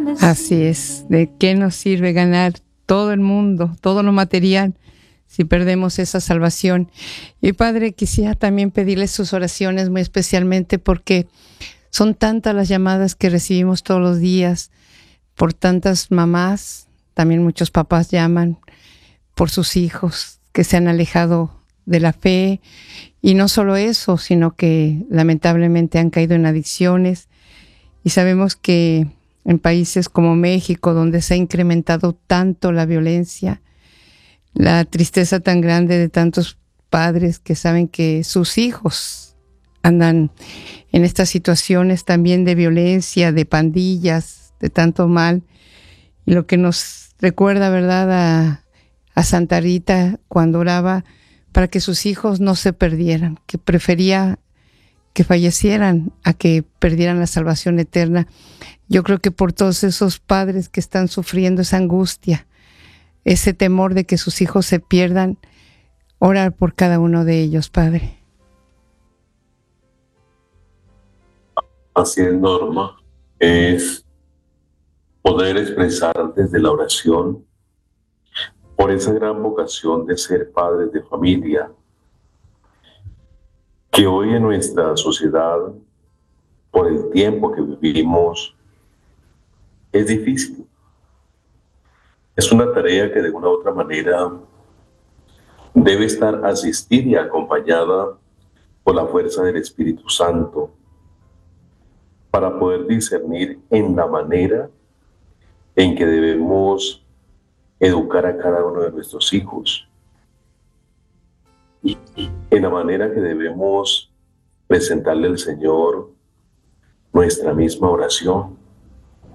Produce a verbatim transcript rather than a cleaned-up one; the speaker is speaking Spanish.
Así es. ¿De qué nos sirve ganar todo el mundo, todo lo material, si perdemos esa salvación? Y Padre, quisiera también pedirles sus oraciones muy especialmente porque son tantas las llamadas que recibimos todos los días por tantas mamás, también muchos papás llaman por sus hijos que se han alejado de la fe, y no solo eso, sino que lamentablemente han caído en adicciones, y sabemos que en países como México, donde se ha incrementado tanto la violencia, la tristeza tan grande de tantos padres que saben que sus hijos andan en estas situaciones también de violencia, de pandillas, de tanto mal, y lo que nos recuerda, ¿verdad?, a, a Santa Rita cuando oraba para que sus hijos no se perdieran, que prefería que fallecieran a que perdieran la salvación eterna. Yo creo que por todos esos padres que están sufriendo esa angustia, ese temor de que sus hijos se pierdan, orar por cada uno de ellos, Padre. Así es, Norma, es poder expresar desde la oración por esa gran vocación de ser padres de familia, que hoy en nuestra sociedad, por el tiempo que vivimos, es difícil. Es una tarea que de una u otra manera debe estar asistida y acompañada por la fuerza del Espíritu Santo para poder discernir en la manera en que debemos educar a cada uno de nuestros hijos y en la manera que debemos presentarle al Señor nuestra misma oración.